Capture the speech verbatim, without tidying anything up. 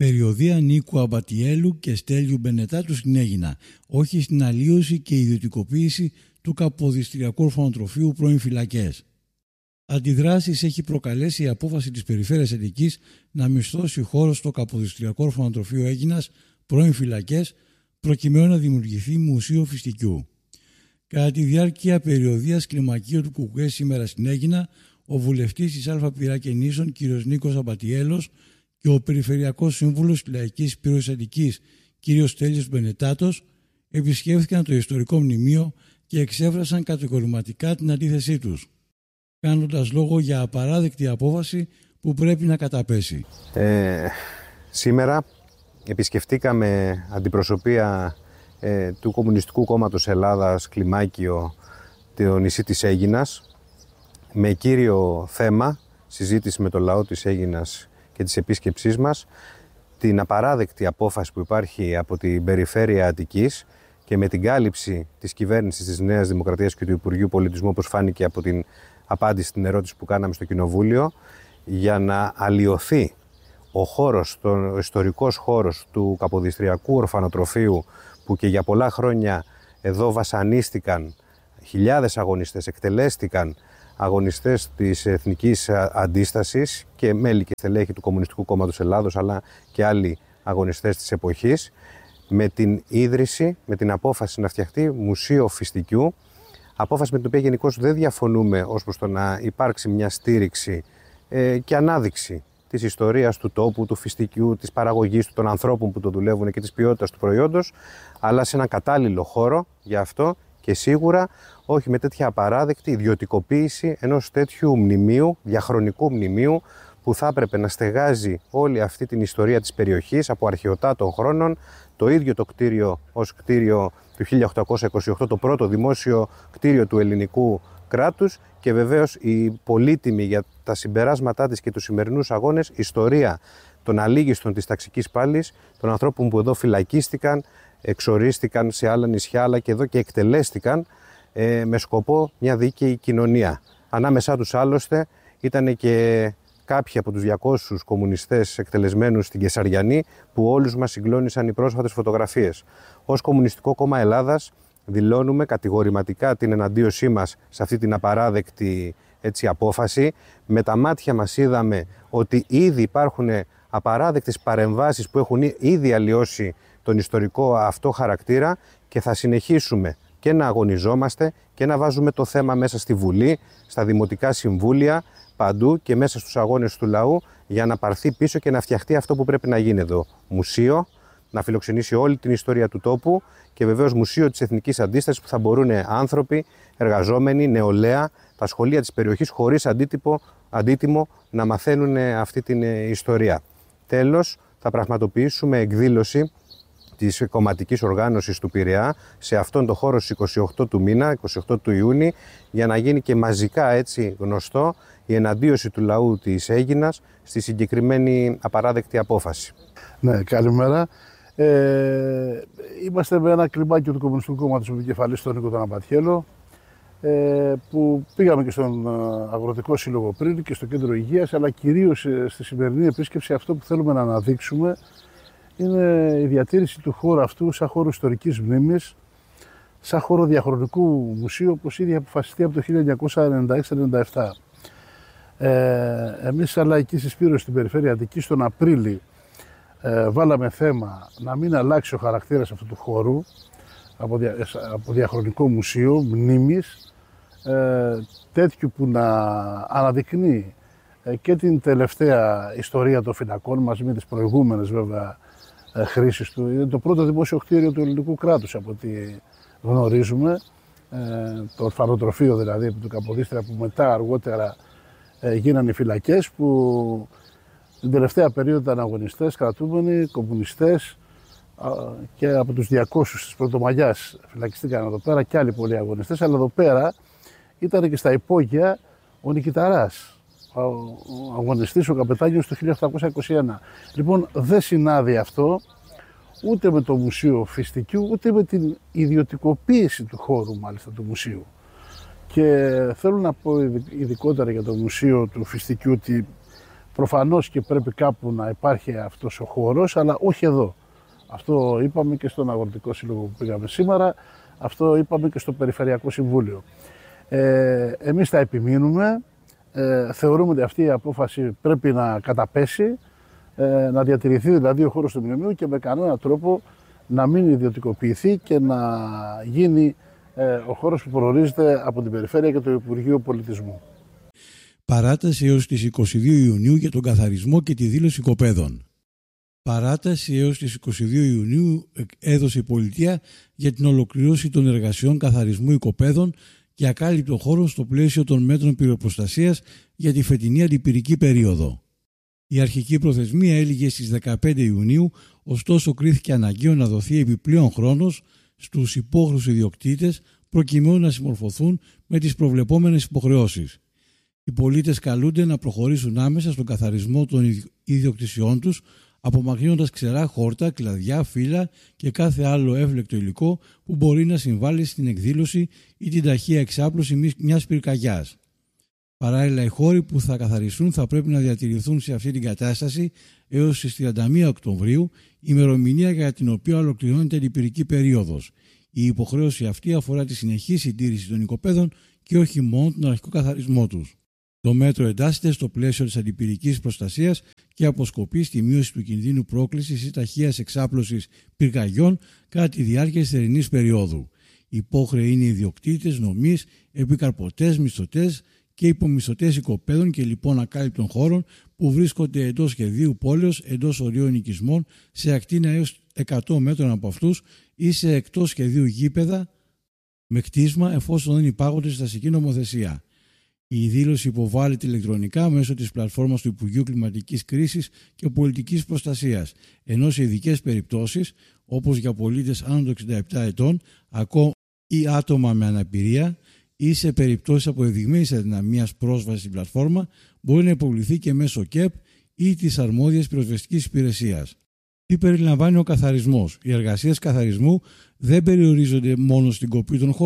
Περιοδία Νίκου Αμπατιέλου και Στέλιου Μπενετάτου στην Αίγινα, όχι στην αλλίωση και ιδιωτικοποίηση του Καποδιστριακού Ορφανοτροφείου πρώην φυλακές. Αντιδράσεις έχει προκαλέσει η απόφαση της Περιφέρειας Αττικής να μισθώσει χώρο στο Καποδιστριακό Ορφανοτροφείο Αίγινας πρώην φυλακές, προκειμένου να δημιουργηθεί μουσείο φυστικιού. Κατά τη διάρκεια περιοδίας κλιμακίου του Κουκουέ σήμερα στην Αίγινα, ο βουλευτής της Α Πυράκενήσων κ. Νίκος Αμπατιέλος και ο Περιφερειακός Σύμβουλος της Λαϊκής Πύρωσης Αττικής κ. Στέλιος Μπενετάτος επισκέφθηκαν το ιστορικό μνημείο και εξέφρασαν κατηγορηματικά την αντίθεσή τους, κάνοντας λόγο για απαράδεκτη απόφαση που πρέπει να καταπέσει. Ε, σήμερα επισκεφτήκαμε αντιπροσωπεία ε, του Κομμουνιστικού Κόμματος Ελλάδας κλιμάκιο το νησί της Αίγινας με κύριο θέμα συζήτηση με το λαό της Αίγινας και της επίσκεψής μας την απαράδεκτη απόφαση που υπάρχει από την Περιφέρεια Αττικής και με την κάλυψη της κυβέρνησης της Νέας Δημοκρατίας και του Υπουργείου Πολιτισμού, όπως φάνηκε από την απάντηση στην ερώτηση που κάναμε στο Κοινοβούλιο, για να αλλοιωθεί ο χώρος, ο ιστορικός χώρος του Καποδιστριακού Ορφανοτροφείου, που και για πολλά χρόνια εδώ βασανίστηκαν χιλιάδες αγωνιστές, εκτελέστηκαν αγωνιστές της Εθνικής Αντίστασης και μέλη και στελέχη του Κομμουνιστικού Κόμματος Ελλάδος, αλλά και άλλοι αγωνιστές της εποχής, με την ίδρυση, με την απόφαση να φτιαχτεί μουσείο φυστικιού, απόφαση με την οποία γενικώς δεν διαφωνούμε ως προς το να υπάρξει μια στήριξη ε, και ανάδειξη της ιστορίας του τόπου, του φυστικιού, της παραγωγής του, των ανθρώπων που το δουλεύουν και της ποιότητας του προϊόντος, αλλά σε έναν κατάλληλο χώρο για αυτό και σίγουρα όχι με τέτοια απαράδεκτη ιδιωτικοποίηση ενός τέτοιου μνημείου, διαχρονικού μνημείου, που θα έπρεπε να στεγάζει όλη αυτή την ιστορία της περιοχής από αρχαιοτά των χρόνων, το ίδιο το κτίριο ως κτίριο του χίλια οκτακόσια είκοσι οκτώ, το πρώτο δημόσιο κτίριο του ελληνικού κράτους, και βεβαίως η πολύτιμη για τα συμπεράσματά της και τους σημερινούς αγώνες ιστορία των αλήγιστων της ταξικής πάλης, των ανθρώπων που εδώ φυλακίστηκαν, εξορίστηκαν σε άλλα νησιά, αλλά και εδώ και εκτελέστηκαν ε, με σκοπό μια δίκαιη κοινωνία. Ανάμεσά τους άλλωστε ήταν και κάποιοι από τους διακόσιους κομμουνιστές εκτελεσμένους στην Κεσαριανή, που όλους μας συγκλώνησαν οι πρόσφατες φωτογραφίες. Ως Κομμουνιστικό Κόμμα Ελλάδας δηλώνουμε κατηγορηματικά την εναντίωσή μας σε αυτή την απαράδεκτη έτσι, απόφαση. Με τα μάτια μας είδαμε ότι ήδη υπάρχουν απαράδεκτες παρεμβάσεις που έχουν ήδη αλλοιώσει τον ιστορικό αυτό χαρακτήρα, και θα συνεχίσουμε και να αγωνιζόμαστε και να βάζουμε το θέμα μέσα στη Βουλή, στα Δημοτικά Συμβούλια, παντού και μέσα στους αγώνες του λαού, για να πάρθει πίσω και να φτιαχτεί αυτό που πρέπει να γίνει εδώ. Μουσείο, να φιλοξενήσει όλη την ιστορία του τόπου, και βεβαίως μουσείο της Εθνικής Αντίστασης, που θα μπορούν άνθρωποι, εργαζόμενοι, νεολαία, τα σχολεία της περιοχής χωρίς αντίτυπο, αντίτιμο να μαθαίνουν αυτή την ιστορία. Τέλος, θα πραγματοποιήσουμε εκδήλωση της κομματικής οργάνωσης του Πειραιά σε αυτόν τον χώρο στις είκοσι οκτώ του μήνα, είκοσι οκτώ του Ιούνιου, για να γίνει και μαζικά έτσι γνωστό η εναντίωση του λαού της Αίγινας στη συγκεκριμένη απαράδεκτη απόφαση. Ναι, καλημέρα. Ε, είμαστε με ένα κλιμάκιο του Κομμουνιστικού Κόμματος με επικεφαλής τον Νίκο τον Αμπατιέλο, ε, που πήγαμε και στον Αγροτικό Σύλλογο πριν και στο Κέντρο Υγείας, αλλά κυρίως στη σημερινή επίσκεψη αυτό που θέλουμε να αναδείξουμε είναι η διατήρηση του χώρου αυτού σαν χώρο ιστορικής μνήμης, σαν χώρο διαχρονικού μουσείου, όπως ήδη αποφασιστεί από το χίλια εννιακόσια ενενήντα έξι ενενήντα επτά. Ε, εμείς σαν Λαϊκή Συσπήρωση στην Περιφέρεια Αττικής τον Απρίλη ε, βάλαμε θέμα να μην αλλάξει ο χαρακτήρας αυτού του χώρου από, δια, από διαχρονικό μουσείο μνήμης, ε, τέτοιου που να αναδεικνύει ε, και την τελευταία ιστορία των φυλακών μαζί με τις προηγούμενες βέβαια ε, χρήσεις του. Είναι το πρώτο δημόσιο κτίριο του ελληνικού κράτους από ό,τι γνωρίζουμε, ε, το ορφανοτροφείο δηλαδή του Καποδίστρια, που μετά αργότερα ε, γίνανε οι φυλακές, που την τελευταία περίοδο ήταν αγωνιστές, κρατούμενοι, κομμουνιστές, και από τους διακόσιους της Πρωτομαγιάς φυλακιστήκαν εδώ πέρα και άλλοι πολλοί αγωνιστές, αλλά εδώ πέρα ήταν και στα υπόγεια ο Νικηταράς, ο αγωνιστής, ο καπετάνιος του χίλια οκτακόσια είκοσι ένα. Λοιπόν, δεν συνάδει αυτό ούτε με το Μουσείο Φυστικιού, ούτε με την ιδιωτικοποίηση του χώρου μάλιστα του μουσείου. Και θέλω να πω ειδικότερα για το Μουσείο του Φυστικιού ότι Προφανώς και πρέπει κάπου να υπάρχει αυτός ο χώρος, αλλά όχι εδώ. Αυτό είπαμε και στον Αγροτικό Σύλλογο που πήγαμε σήμερα, αυτό είπαμε και στο Περιφερειακό Συμβούλιο. Ε, εμείς θα επιμείνουμε, ε, θεωρούμε ότι αυτή η απόφαση πρέπει να καταπέσει, ε, να διατηρηθεί δηλαδή ο χώρος του μνημείου και με κανέναν τρόπο να μην ιδιωτικοποιηθεί και να γίνει ε, ο χώρος που προορίζεται από την Περιφέρεια και το Υπουργείο Πολιτισμού. Παράταση έως τις είκοσι δύο Ιουνίου για τον καθαρισμό και τη δήλωση οικοπαίδων. Παράταση έως τις είκοσι δύο Ιουνίου έδωσε η Πολιτεία για την ολοκληρώση των εργασιών καθαρισμού οικοπαίδων και ακάλυπτο χώρο στο πλαίσιο των μέτρων πυροπροστασίας για τη φετινή αντιπυρική περίοδο. Η αρχική προθεσμία έλυγε στις δεκαπέντε Ιουνίου, ωστόσο κρίθηκε αναγκαίο να δοθεί επιπλέον χρόνος στους υπόχρεους ιδιοκτήτες προκειμένου να συμμορφωθούν με τις προβλεπόμενες υποχρεώσεις. Οι πολίτες καλούνται να προχωρήσουν άμεσα στον καθαρισμό των ιδιοκτησιών τους, απομακρύνοντας ξερά χόρτα, κλαδιά, φύλλα και κάθε άλλο εύλεκτο υλικό που μπορεί να συμβάλλει στην εκδήλωση ή την ταχεία εξάπλωση μιας πυρκαγιάς. Παράλληλα, οι χώροι που θα καθαριστούν θα πρέπει να διατηρηθούν σε αυτή την κατάσταση έως τις τριάντα μία Οκτωβρίου, ημερομηνία για την οποία ολοκληρώνεται η αντιπυρική περίοδος. Η υποχρέωση αυτή αφορά τη συνεχή συντήρηση των οικοπαίδων και όχι μόνο τον αρχικό καθαρισμό τους. Το μέτρο εντάσσεται στο πλαίσιο της αντιπυρικής προστασίας και αποσκοπεί στη μείωση του κινδύνου πρόκλησης ή ταχείας εξάπλωσης πυρκαγιών κατά τη διάρκεια της θερινής περίοδου. Υπόχρεοι είναι οι ιδιοκτήτες, νομείς, επικαρπωτές, μισθωτές και υπομισθωτές οικοπαίδων και λοιπόν ακάλυπτων χώρων που βρίσκονται εντός σχεδίου πόλεως, εντός ορίων οικισμών, σε ακτίνα έως εκατό μέτρων από αυτούς ή σε εκτός σχεδίου γήπεδα με κτίσμα εφόσον δεν υπάγονται στη αστική νομοθεσία. Η δήλωση υποβάλλεται ηλεκτρονικά μέσω της πλατφόρμας του Υπουργείου Κλιματικής Κρίσης και Πολιτικής Προστασίας, ενώ σε ειδικές περιπτώσεις, όπως για πολίτες άνω των εξήντα επτά ετών, ακόμα ή άτομα με αναπηρία, ή σε περιπτώσεις αποδεδειγμένης αδυναμίας πρόσβασης στην πλατφόρμα, μπορεί να υποβληθεί και μέσω ΚΕΠ ή της αρμόδιας πυροσβεστικής υπηρεσίας. Τι περιλαμβάνει ο καθαρισμός? Οι εργασίες καθαρισμού δεν περιορίζονται μόνο στην κοπή των χώρων.